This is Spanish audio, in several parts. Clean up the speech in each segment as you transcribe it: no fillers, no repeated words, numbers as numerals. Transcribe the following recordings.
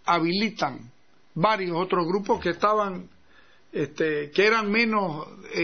habilitan varios otros grupos que estaban que eran menos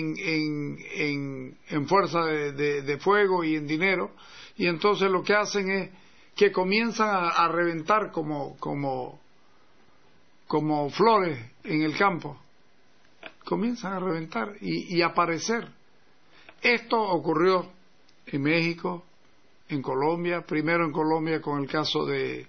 en fuerza de fuego y en dinero, y entonces lo que hacen es que comienzan a reventar como flores en el campo, comienzan a reventar y aparecer. Esto ocurrió en México, en Colombia, primero en Colombia con el caso de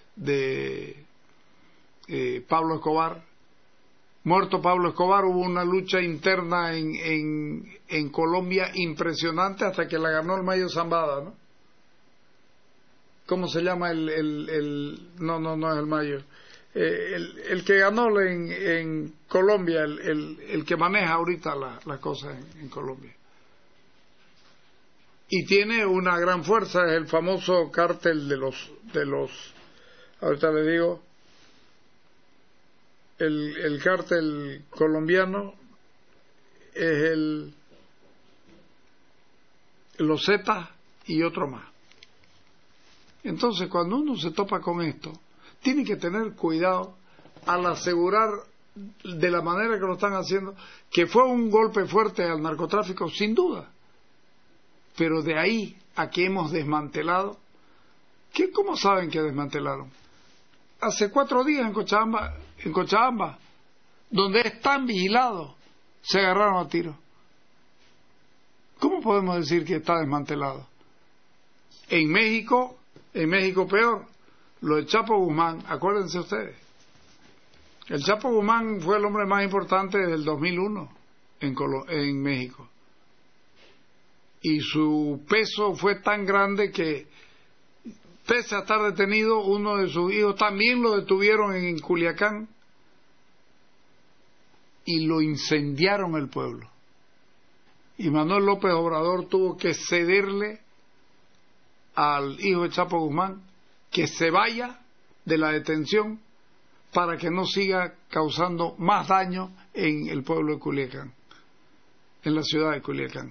Pablo Escobar. Muerto Pablo Escobar, hubo una lucha interna en Colombia impresionante hasta que la ganó el Mayo Zambada, ¿no? ¿Cómo se llama no es el Mayo? El que ganó en Colombia, el que maneja ahorita las cosas en Colombia. Y tiene una gran fuerza, es el famoso cártel de los ahorita le digo, el cártel colombiano es los Zetas y otro más. Entonces, cuando uno se topa con esto, tiene que tener cuidado al asegurar de la manera que lo están haciendo, que fue un golpe fuerte al narcotráfico, sin duda, pero de ahí a que hemos desmantelado, ¿cómo saben que desmantelaron? Hace 4 días en Cochabamba, donde es tan vigilado, se agarraron a tiros. ¿Cómo podemos decir que está desmantelado? En México peor, lo de Chapo Guzmán, acuérdense ustedes. El Chapo Guzmán fue el hombre más importante desde el 2001 en México. Y su peso fue tan grande que, pese a estar detenido, uno de sus hijos también lo detuvieron en Culiacán y lo incendiaron el pueblo. Y Manuel López Obrador tuvo que cederle al hijo de Chapo Guzmán que se vaya de la detención para que no siga causando más daño en el pueblo de Culiacán, en la ciudad de Culiacán.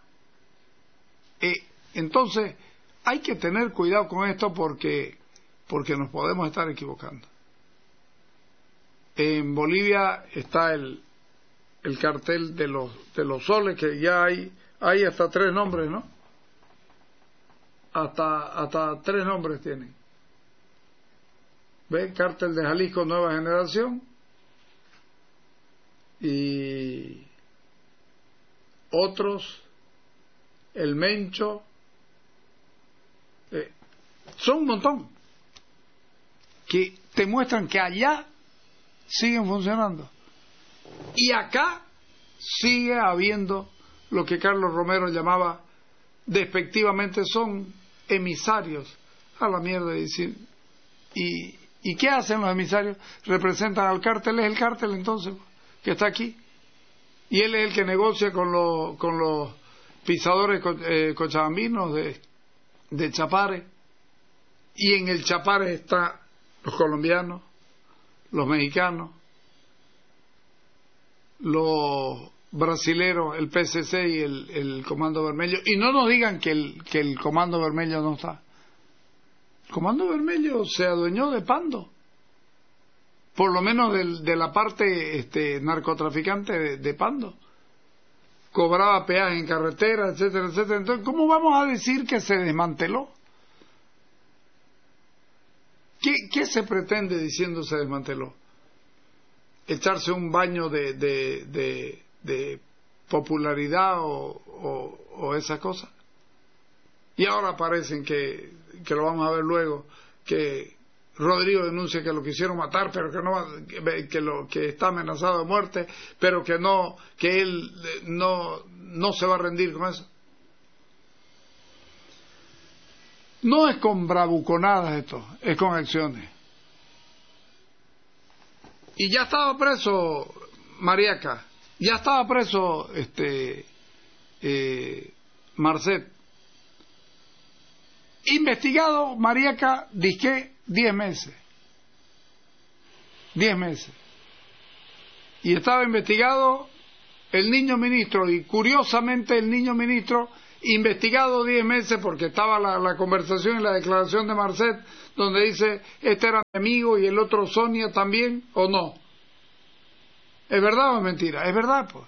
Entonces, hay que tener cuidado con esto porque nos podemos estar equivocando. En Bolivia está el cartel de los soles, que ya hay hasta 3 nombres, ¿no? Hasta 3 nombres tienen. ¿Ve? Cártel de Jalisco Nueva Generación y otros, el Mencho, son un montón que te muestran que allá siguen funcionando y acá sigue habiendo lo que Carlos Romero llamaba despectivamente, son emisarios a la mierda. ¿Y qué hacen los emisarios? Representan al cártel, es el cártel entonces que está aquí, y él es el que negocia con los pisadores cochabambinos de Chapare, y en el Chapare están los colombianos, los mexicanos, los brasileros, el PCC y el Comando Vermelho. Y no nos digan que el Comando Vermelho no está. El Comando Vermelho se adueñó de Pando, por lo menos de la parte narcotraficante de Pando. Cobraba peaje en carretera, etcétera, etcétera. Entonces, ¿cómo vamos a decir que se desmanteló? ¿Qué se pretende diciendo se desmanteló? ¿Echarse un baño de popularidad o esa cosa? Y ahora parecen que lo vamos a ver luego, que Rodrigo denuncia que lo quisieron matar, pero que está amenazado de muerte, pero que él no se va a rendir con eso. No es con bravuconadas esto, es con acciones. Y ya estaba preso Mariaca, ya estaba preso Marcet. Investigado Mariaca, disque 10 meses. 10 meses. Y estaba investigado el niño ministro, y curiosamente el niño ministro investigado 10 meses porque estaba la conversación y la declaración de Marcet donde dice este era mi amigo y el otro Sonia también, ¿o no? ¿Es verdad o es mentira? Es verdad, pues.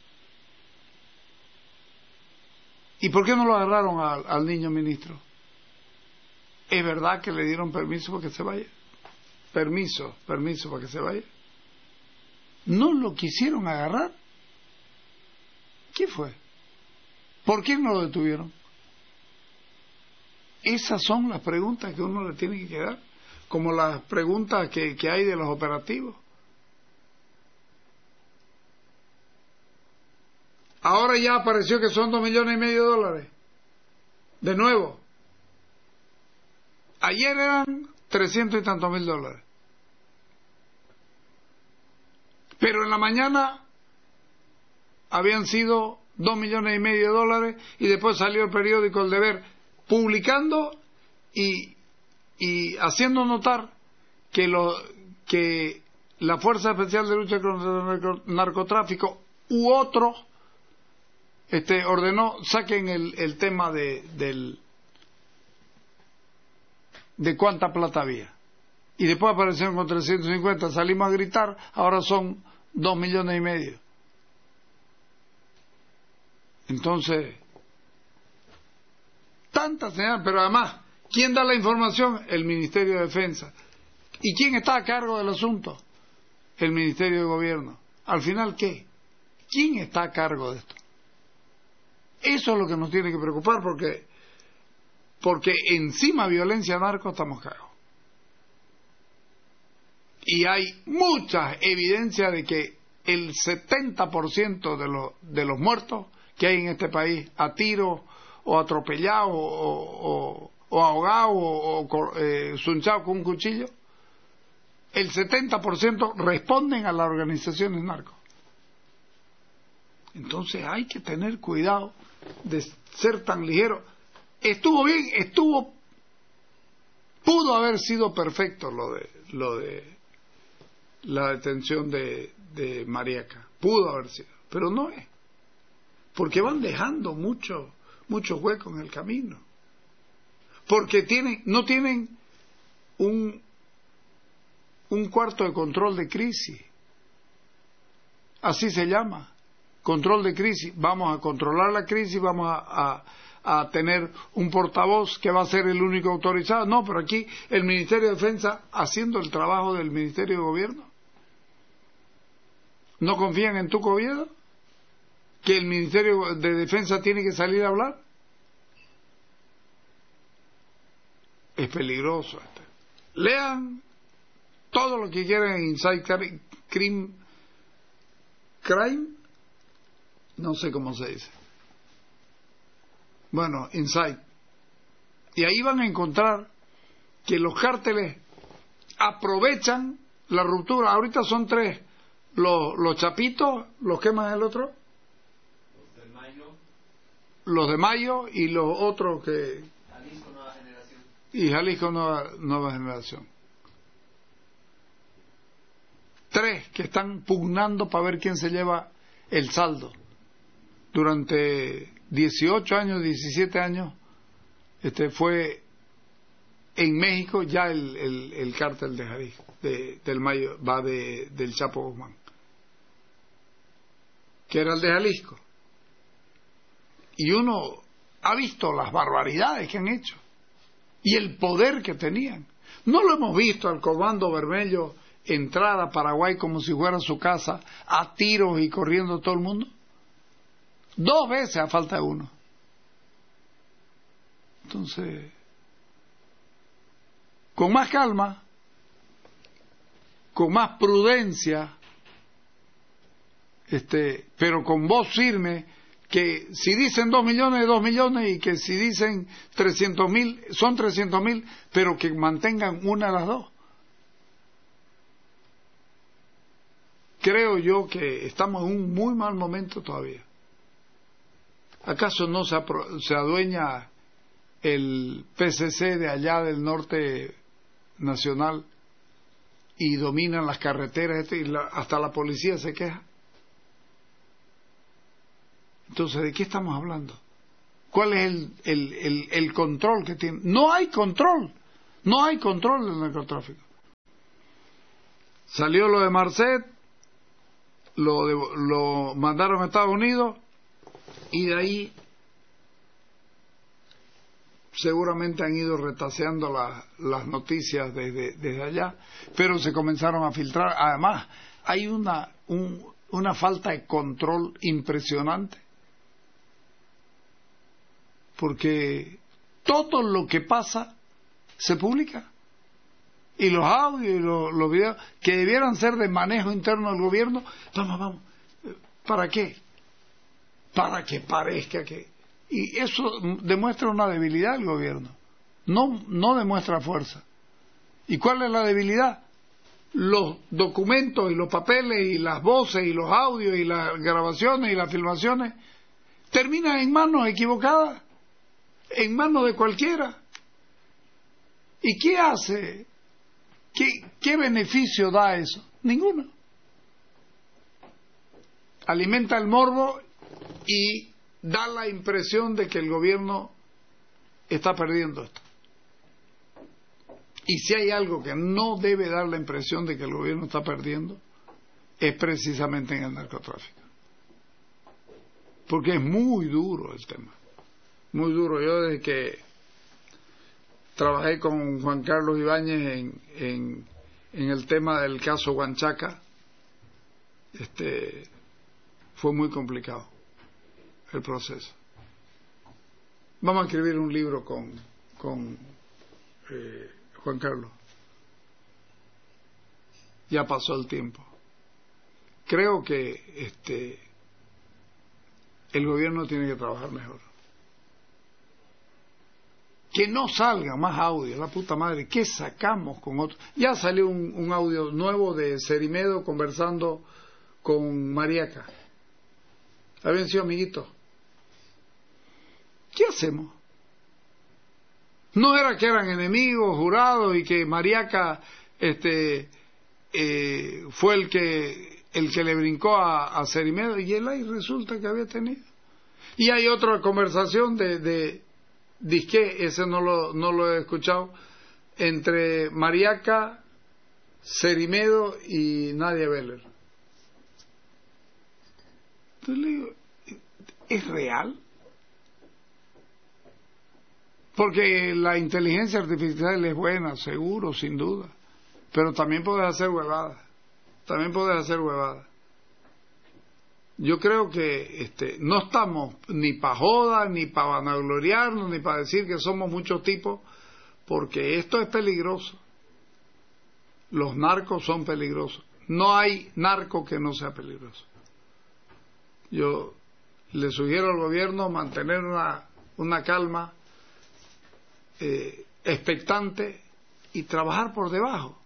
¿Y por qué no lo agarraron al niño ministro? ¿Es verdad que le dieron permiso para que se vaya? Permiso para que se vaya. ¿No lo quisieron agarrar? ¿Qué fue? ¿Por qué no lo detuvieron? Esas son las preguntas que uno le tiene que quedar, como las preguntas que hay de los operativos. Ahora ya apareció que son $2,5 millones. De nuevo. Ayer eran 300 y tantos mil dólares. Pero en la mañana habían sido $2,5 millones y después salió el periódico El Deber publicando y haciendo notar que la Fuerza Especial de Lucha contra el Narcotráfico u otro ordenó saquen el tema de cuánta plata había. Y después aparecieron con 350, salimos a gritar, ahora son $2,5 millones. Entonces, tantas señales, pero además, ¿quién da la información? El Ministerio de Defensa. ¿Y quién está a cargo del asunto? El Ministerio de Gobierno. Al final, ¿qué? ¿Quién está a cargo de esto? Eso es lo que nos tiene que preocupar, porque encima violencia narco estamos cagados. Y hay mucha evidencia de que el 70% de los muertos que hay en este país, a tiros o atropellados o ahogados o sunchados con un cuchillo, el 70% responden a las organizaciones narcos. Entonces hay que tener cuidado de ser tan ligero. Estuvo bien, pudo haber sido perfecto lo de la detención de Mariaca, pudo haber sido, pero no es, porque van dejando muchos huecos en el camino, porque no tienen un cuarto de control de crisis, así se llama, control de crisis. Vamos a controlar la crisis, vamos a tener un portavoz que va a ser el único autorizado. No, pero aquí el Ministerio de Defensa haciendo el trabajo del Ministerio de Gobierno. ¿No confían en Tuco Oviedo? ¿Que el Ministerio de Defensa tiene que salir a hablar? Es peligroso esto. Lean todo lo que quieran en Inside Crime, no sé cómo se dice. Bueno, Inside. Y ahí van a encontrar que los cárteles aprovechan la ruptura. Ahorita son 3. Los chapitos, ¿los qué más es el otro? Los de Mayo y los otros que... Jalisco Nueva Generación. Y Jalisco Nueva Generación. 3 que están pugnando para ver quién se lleva el saldo. Durante 18 años, 17 años, fue en México ya el cártel de Jalisco, del Mayo, va del Chapo Guzmán, que era el de Jalisco. Y uno ha visto las barbaridades que han hecho y el poder que tenían. ¿No lo hemos visto al Comando Vermelho entrar a Paraguay como si fuera su casa, a tiros y corriendo todo el mundo? 2 veces a falta de uno. Entonces, con más calma, con más prudencia, pero con voz firme, que si dicen 2 millones, 2 millones, y que si dicen 300.000, son 300.000, pero que mantengan una de las dos. Creo yo que estamos en un muy mal momento todavía. ¿Acaso no se adueña el PCC de allá del norte nacional y dominan las carreteras y hasta la policía se queja? Entonces, ¿de qué estamos hablando? ¿Cuál es el control que tiene? No hay control. No hay control del narcotráfico. Salió lo de Marcet, lo mandaron a Estados Unidos y de ahí seguramente han ido retaseando las noticias desde allá, pero se comenzaron a filtrar. Además, hay una falta de control impresionante, porque todo lo que pasa se publica, y los audios y los videos que debieran ser de manejo interno del gobierno, vamos, ¿para qué? Para que parezca que... Y eso demuestra una debilidad del gobierno, no demuestra fuerza. ¿Y cuál es la debilidad? Los documentos y los papeles y las voces y los audios y las grabaciones y las filmaciones terminan en manos equivocadas, en manos de cualquiera. ¿Y qué hace? ¿Qué beneficio da eso? Ninguno. Alimenta el morbo y da la impresión de que el gobierno está perdiendo esto. Y si hay algo que no debe dar la impresión de que el gobierno está perdiendo, es precisamente en el narcotráfico. Porque es muy duro el tema. Muy duro. Yo desde que trabajé con Juan Carlos Ibáñez en el tema del caso Huanchaca, fue muy complicado el proceso. Vamos a escribir un libro con Juan Carlos. Ya pasó el tiempo. Creo que el gobierno tiene que trabajar mejor. Que no salga más audio, la puta madre. ¿Qué sacamos con otro? Ya salió un audio nuevo de Cerimedo conversando con Mariaca. Habían sido amiguitos. ¿Qué hacemos? No era que eran enemigos, jurados, y que Mariaca fue el que le brincó a Cerimedo, y él ahí resulta que había tenido. Y hay otra conversación de disque, ese no lo he escuchado, entre Mariaca, Cerimedo y Nadia Beller. Entonces le digo, ¿es real? Porque la inteligencia artificial es buena, seguro, sin duda, pero también puedes hacer huevadas. Yo creo que no estamos ni para joda, ni para vanagloriarnos, ni para decir que somos muchos tipos, porque esto es peligroso. Los narcos son peligrosos. No hay narco que no sea peligroso. Yo le sugiero al gobierno mantener una calma expectante y trabajar por debajo.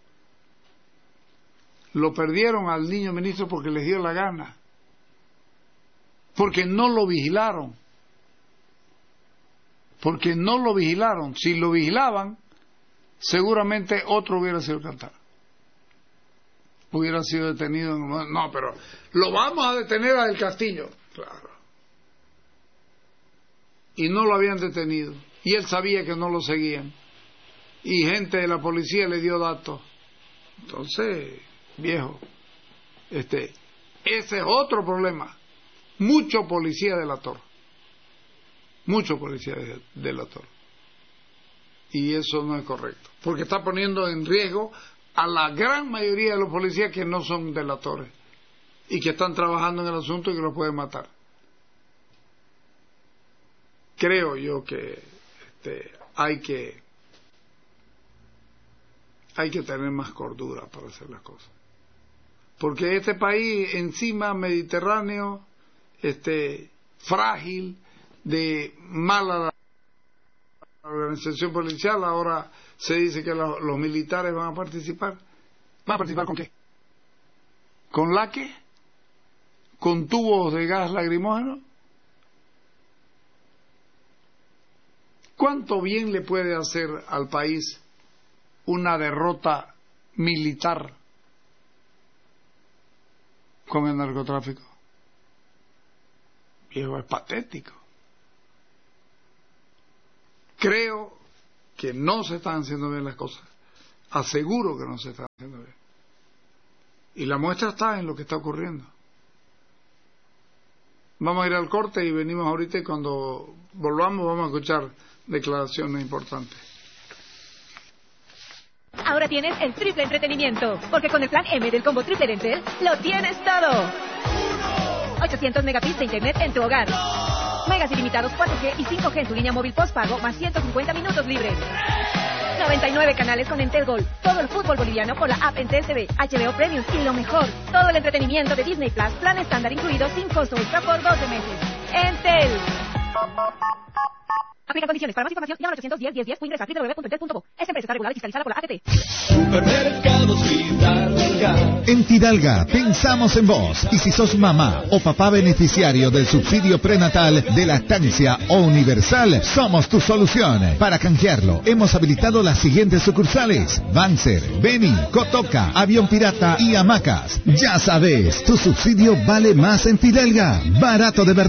Lo perdieron al niño ministro porque les dio la gana, porque no lo vigilaron. Si lo vigilaban, seguramente otro hubiera sido Cantar, hubiera sido detenido. No, pero lo vamos a detener a Del Castillo, claro, y no lo habían detenido, y él sabía que no lo seguían, y gente de la policía le dio datos. Entonces, viejo, ese es otro problema. Mucho policía delator, y eso no es correcto, porque está poniendo en riesgo a la gran mayoría de los policías que no son delatores y que están trabajando en el asunto y que los pueden matar. Creo yo que hay que tener más cordura para hacer las cosas, porque este país encima mediterráneo, frágil, de mala organización policial, ahora se dice que los militares van a participar. ¿Van a participar con qué? ¿Con laque? ¿Con tubos de gas lacrimógeno? ¿Cuánto bien le puede hacer al país una derrota militar con el narcotráfico? Viejo, es patético. Creo que no se están haciendo bien las cosas. Aseguro que no se están haciendo bien. Y la muestra está en lo que está ocurriendo. Vamos a ir al corte y venimos ahorita, y cuando volvamos vamos a escuchar declaraciones importantes. Ahora tienes el triple entretenimiento, porque con el plan M del combo triple de Entel lo tienes todo. 800 megabits de internet en tu hogar. Megas ilimitados 4G y 5G en tu línea móvil postpago, más 150 minutos libres. 99 canales con Entel Gold. Todo el fútbol boliviano por la app Entel TV, HBO Premium y lo mejor, todo el entretenimiento de Disney Plus, plan estándar incluido sin costo extra por 12 meses. Entel. Aplica condiciones. Para más información, llama al 810-1010 o ingresa a www.entel.co. Esta empresa está regulada y fiscalizada por la ATT. Supermercados Fidalga. En Fidalga pensamos en vos. Y si sos mamá o papá beneficiario del subsidio prenatal de lactancia o universal, somos tu solución. Para canjearlo, hemos habilitado las siguientes sucursales: Banzer, Beni, Cotoca, Avión Pirata y Hamacas. Ya sabes, tu subsidio vale más en Fidalga. Barato de verdad.